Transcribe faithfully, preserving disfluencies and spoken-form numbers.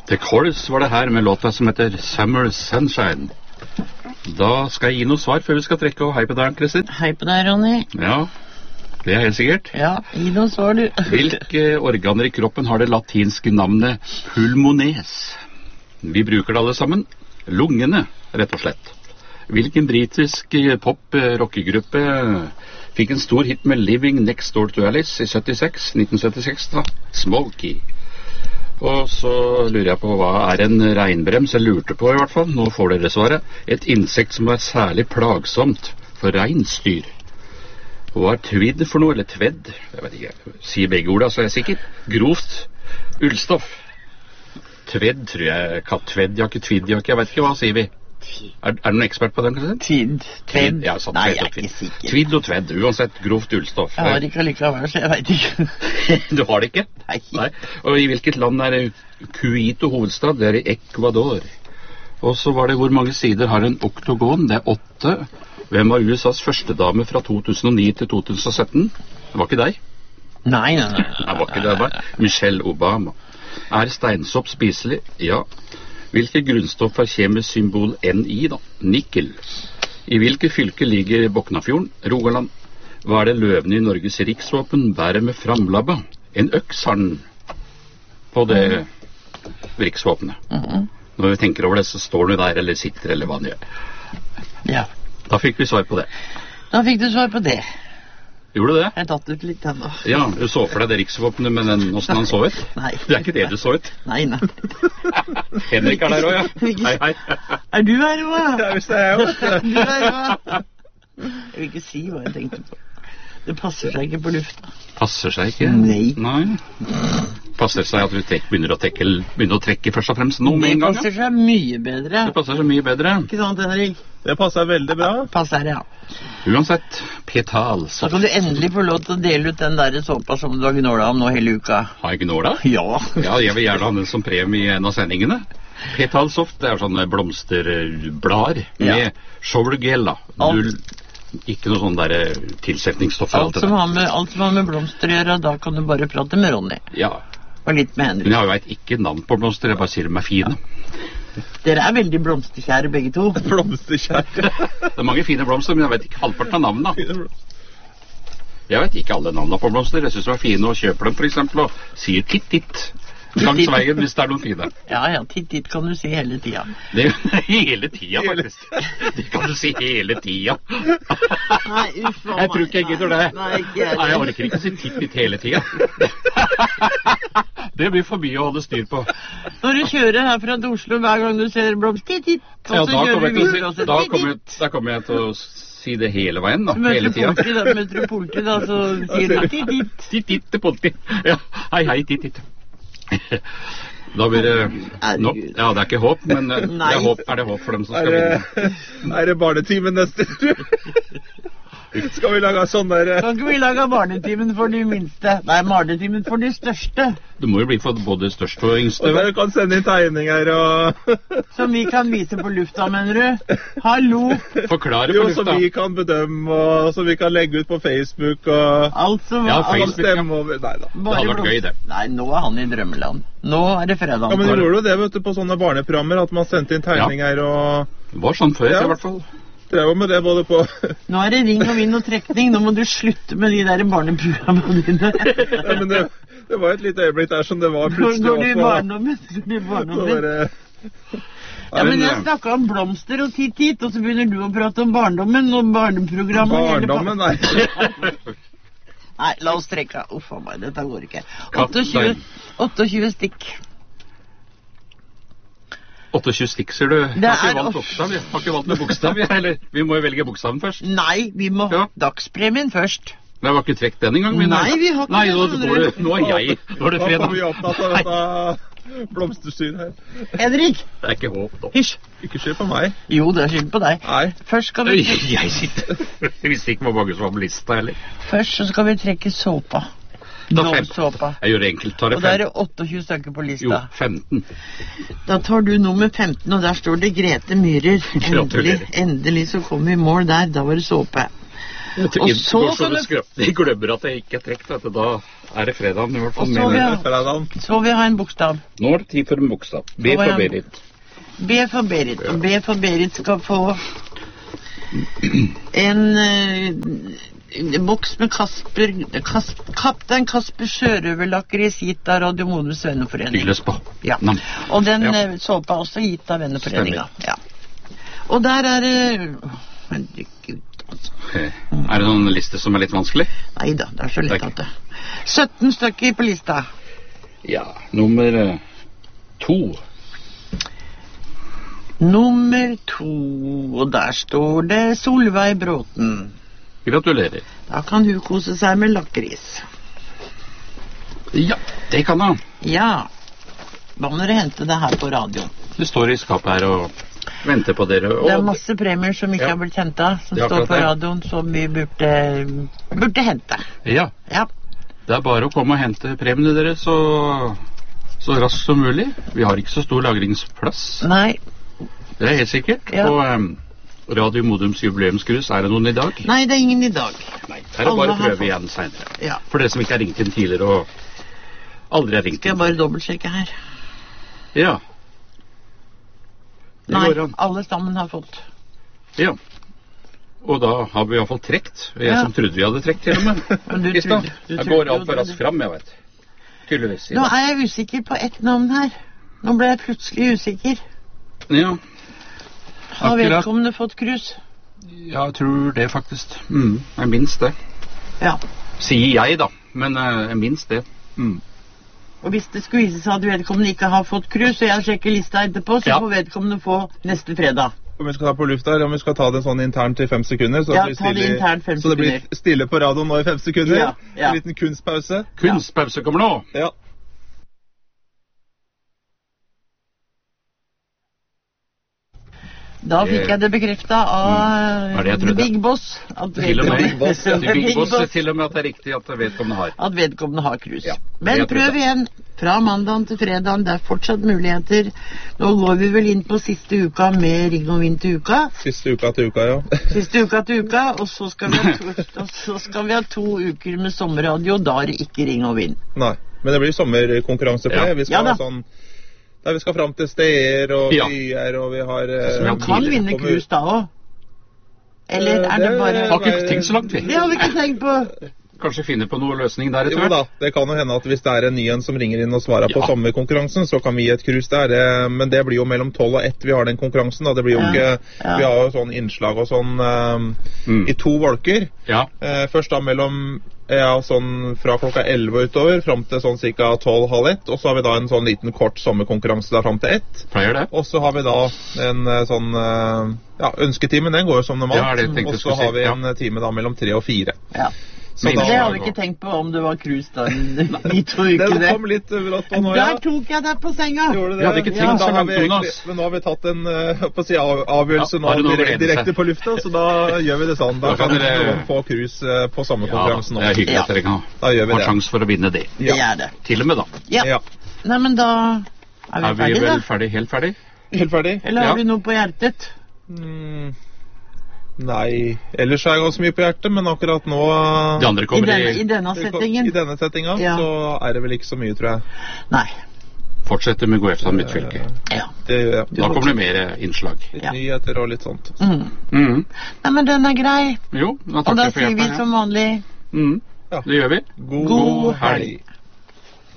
The Chorus var det her med låta som heter Summer Sunshine. Da skal jeg gi noe svar før vi skal trekke, og hei på deg, Kristin. Hei på deg, Ronny. Ja, det er helt sikkert. Ja, gi noe svar, du. Hvilke organer i kroppen har det latinske navnet pulmones? Vi bruker det alle sammen. Lungene, rett og slett. Hvilken britisk pop-rockegruppe fikk en stor hit med Living Next Door to Alice i syttiseks, nitten syttiseks da? Smokey. Og så lurer jeg på hva er en regnbrems. Jeg lurte på i hvert fall, nå får dere svaret. Et insekt som er særlig plagsomt for reinsdyr. Hva er tvidd for noe, eller tvedd? Jeg vet ikke, sier begge orda, så er jeg sikker. Grovt ullstoff. Tvedd, tror jeg. Kattveddjakke, tviddjakke, jeg vet ikke, hva sier vi? Er, er du noen ekspert på den, kanskje? Tvidd. Tvedd. Ja, sant, Nei, tvedd jeg er og ikke sikker. Tvidd og tvedd, uansett grovt ullstoff. Jeg har ikke allikevel, så jeg vet ikke. Du har det ikke? Nei. Nei. Og i hvilket land er Quito hovedstad? Det er i Ecuador. Og så var det hvor mange sider har en oktogon? Det er åtte. Hvem var U S A's første dame fra to tusen og ni til to tusen og sytten? Det var ikke deg? Nei, nei, nei. Det var ikke det, bare. Michelle Obama. Er steinsopp spiselig? Ja. Hvilket grunnstoff har kjemisk symbol N I da? Nikkel. I hvilke fylke ligger Boknafjorden? Rogaland. Hva er det løvene i Norges riksvåpen bærer med framlabba? En øks har den på det riksvåpenet. Mm-hmm. Når vi tenker over det, så står den der, eller sitter, eller hva den gjør. Ja. Da fikk vi svar på det. Da fikk du svar på det. Gjorde du det? Jeg tatt ut litt ennå. Ja, du så for deg det riksvåpenet med den, hvordan han så ut? Nei. Det er ikke det du så ut. Nei, nei. Henrik er der også, ja. Hei, hei. Er du her også? Ja, hvis det er jeg også. Du er her også. Jeg vil ikke si hva jeg tenkte på. Det passer seg ikke på lufta. Passer seg ikke? Nei. Nei. Passer seg at vi tek, begynner, å trekke, begynner å trekke først og fremst nå med en gang? Det passer seg mye bedre. Det passer seg mye bedre. Ikke sant, Henrik? Det passer veldig bra. Passer, ja. Uansett, petal. Så kan du endelig få lov til å dele ut den der såpa som du har gnålet om nå hele uka. Har jeg gnåla? Ja. Ja, jeg vil gjerne ha den som premie i en av sendingene. Petalsoft, det er sånne blomsterblader med Ja. showergel da. Du, ikke noe sånn der tilsetningsstoff. Alt som, har med, alt som har med blomster å gjøre, da kan du bare prate med Ronny. Ja. Og litt med Henrik. Men jeg vet ikke navn på blomster, jeg bare sier de er fine. Dere er veldig blomsterkjære begge to. Blomsterkjær. Det er mange fine blomster, men jeg vet ikke halvparten av navnene. Jeg vet ikke alle navnene på blomster. Jeg synes det var fine å kjøpe dem, for eksempel, og sier titt-titt. Langs veien, hvis det er noen fine. Ja, ja, titt-titt kan du si hele tida. Det er hele tida, faktisk. Det kan du si hele tida. Nei, uff, Jeg tror ikke jeg gidder det. Nei, ikke jeg. Nei, jeg orker ikke å si titt-titt hele tida. Det blir for mye å holde styr på. Når du kjører herfra til Oslo hver gang du ser blomst, titt-titt, og Ja, så da kjører kommer du jeg til å videre, og si, så da kommer jeg, titt-titt. da kommer jeg til å si det hele veien, da. Møter Hele du tida. politi, da, møter du politi, da, så sier du titt-titt. Titt-titt til politi. Ja, hei, hei, titt-titt. Da blir det nå, ja, det er ikke håp, men det er, håp, er det håp for dem som skal Er vinne. det, er det barnetimen neste? Skal vi lage sånn der? Kan ikke vi lage barnetimen for de minste? Nei, barnetimen for de største. Det må jo bli for både største og yngste. Og dere kan sende inn tegninger og Som vi kan vise på lufta, mener du? Hallo! Forklare jo, på som lufta. vi kan bedømme, og som vi kan legge ut på Facebook og Altså, Ja, alt- Facebook, ja. stemme over. Nei da. bare Det hadde vært blomst- gøy, det. Nei, nå er han i drømmeland. Nå er det fredag. Ja, men de gjorde jo det, vet du, på sånne barneprogrammer, at man sendte inn tegninger og Det var sånn før, Ja. i hvert fall. drev jo med det både på Nå er det ring og vind og trekning. Nå må du slutte med de der barneprogrammene dine. Ja, men det, det var et lite øyeblikk der som det var Går plutselig går du i opp, og- barndommen? Går du i så barndommen? var det- Ja, men jeg Men, snakket om blomster og titt-titt, og så begynner du å prate om barndommen og barneprogrammet. og hele Barndommen, nei. pa- Nei, la oss trekke. Uff a meg, dette går ikke. Kaptein. åttiogtjue stykk. åttiogtjue stikk, sier du. Jeg Det har ikke er valgt off- bokstav, jeg har ikke valgt med bokstav, jeg, eller vi må jo velge bokstaven først. Nei, vi må ha Ja. dagspremien først. Men jeg har ikke trekt den engang. min. Nei, vi har ikke Nei, det, nå, skjønner går det, du. nå er jeg, nå er det Da får fredag. vi opptatt av dette blomsterstyret her. Henrik, Det er ikke håp, da. hysj. Ikke skyld på meg. Jo, det er skyld på deg. Nei. Først skal vi, Øy, Jeg sitter Jeg visste ikke hvor mange som var på lista, heller. først så skal vi trekke såpa. Da fem. Nålsåpa. Jeg gjør det enkelt. Tar det Og der er fem. det åttiogtjue stykker på Jo, lista. femten. Da tar du nummer femten, og der står det Grete Myhrer. Endelig, Gratulerer. endelig så kom vi i mål der. Da var det såpe. Og så kan du... De glemmer at det ikke er trekt, vet du. Da er det fredagen i hvert fall. Og så vil, jeg, Fredagen. så vil jeg ha en bokstav. Nå er det tid for en bokstav. B Så var for jeg- Berit. B for Berit. Og B for Berit skal få en uh, boks med Kasper, Kas, Kaptein Kasper Sjørøverlakkeris gitt av Radio Modums Venneforening. Tygles på. Ja. Nam. Og den Ja. eh, såpa er også gitt av Venneforeninga. Ja. Og der er det Herregud, altså. Eh, Er det noen liste som er litt vanskelig? Nei da, det er så Det er lett ikke- at det sytten stykker på lista. Ja, nummer eh, to. Nummer to, og der står det Solveig Bråten. Gratulerer. Da kan hun kose seg med lakris. Ja, det kan han. Ja. Hva må dere hente det her på radioen? Det står i skapet her og venter på dere. Og Det er masse premier som ikke Ja. har blitt hentet, som Det er står akkurat på det. radioen, som vi burde, burde hente. Ja, Ja. det er bare å komme og hente premiene dere så, så raskt som mulig. Vi har ikke så stor lagringsplass. Nei, Det er helt sikkert. Ja. Og um, Radio Modums jubileumskrus, er det noen i dag? nei, det er ingen i dag. Nei. Det er det Alle bare å har prøve fått. igjen senere. Ja. For dere som ikke har ringt inn tidligere og aldri har ringt Skal jeg inn. bare dobbeltsjekke her? Ja. Det Nei, går an. alle sammen har fått. Ja. Og da har vi i hvert fall trekt. Og jeg Ja. som trodde vi hadde trekt til og med. Men du I stad. trodde- du Jeg trodde går jo altfor det- raskt fram, jeg vet. Tydeligvis. Nå er jeg usikker på ett navn her. Nå ble jeg plutselig usikker. Ja. Har Akkurat. vedkommende fått krus? Ja, jeg tror det faktisk. Mm, jeg minst det. Ja. Sier jeg, da. Men eh, jeg minst det. Mm. Og hvis det skulle vise seg at vedkommende ikke har fått krus, og jeg sjekker lista etterpå, så Ja. får vedkommende få neste fredag. Om vi skal ta på lufta, eller om vi skal ta det sånn internt i fem sekunder. Så Ja, det blir ta det stille, internt fem så det blir sekunder. stille på radioen nå i fem sekunder. Ja, ja. En liten kunstpause. Kunstpause kommer nå. Ja. Da fikk jeg det bekreftet av Mm. Er det jeg The trodde? Big Boss. At Til og med, vedkommende- Boss, ja. til Big Big Boss, Boss. til og med at det er riktig at vedkommende har. At vedkommende har krus. Ja, Men jeg tror prøv det. igjen. Fra mandagen til fredagen. Det er fortsatt muligheter. Nå går vi vel inn på siste uka med Ring og Vinn til uka. Siste uka til uka, ja. Siste uka til uka, og så skal vi ha to, og så skal vi ha to uker med sommerradio. Da er det ikke Ring og Vinn. Nei, men det blir sommerkonkurranse på Ja. det. Vi skal Ja da. ha sånn der vi skal fram til steder og Ja. byer, og vi har eh, Som jeg Man kan tidligere vinne kommer- krus da òg. Eller er det Det- bare Har ikke tenkt så langt, vi. Det har vi ikke tenkt på. Kanskje finne på noe løsning der etter Jo hvert. da, det kan jo hende at hvis det er en ny en som ringer inn og svarer på Ja. sommerkonkurransen, så kan vi gi et krus der. Eh, Men det blir jo mellom tolv og ett vi har den konkurransen. Da. Det blir jo Ja. ikke, Ja. Vi har jo sånn innslag og sånn eh, Mm. i to bolker. Ja. Eh, først da mellom ja, sånn fra klokka elleve og utover, fram til sånn ca. tolv halv ett. Og så har vi da en sånn liten kort sommerkonkurranse der fram til ett. Pleier det. Og så har vi da en eh, sånn eh, ja, ønsketimen, den går jo som normalt. Ja, det tenkte jeg og så skulle si, har vi ja. en eh, time da mellom tre og fire. Ja. Så Men da, Det har vi ikke tenkt på om det var krus da de to ukene. den kom litt eh, brått på nå, ja. Der tok jeg deg på senga. Gjorde det? Vi hadde ikke Ja, tenkt da så har langt, vi egentlig- Jonas. Men nå har vi tatt en eh, på å si, av, avgjørelse Ja, nå da er det noe å direkte, glede seg. direkte på lufta, så da gjør vi det sånn. Da, Da kan kan dere- noen få krus eh, på samme Ja, konkurransen det er nå. hyggelig Ja. at dere kan Da gjør vi ha det. sjanse for å vinne det. Det er det. Til og med, da. Ja. Ja. Nei, men da er vi Er vi ferdige, vel da. ferdig, helt ferdig? Helt ferdig? Eller har Ja. du noe på hjertet? Mm, nei, ellers er jeg ganske mye på hjertet, men akkurat nå De andre I kommer denne, i I denne I settingen? denne settinga Ja. så er det vel ikke så mye, tror jeg. Nei. Fortsetter med Gå efter midtfylke. Ja. Det gjør jeg. Da kommer det mer innslag. Litt Ja. nyheter og litt sånt. Mm. Mm. Nei, men den er grei. Jo, da Og da takker jeg for sier vi hjelpen. Ja. som vanlig Mm. Ja. Det gjør vi. God, God helg.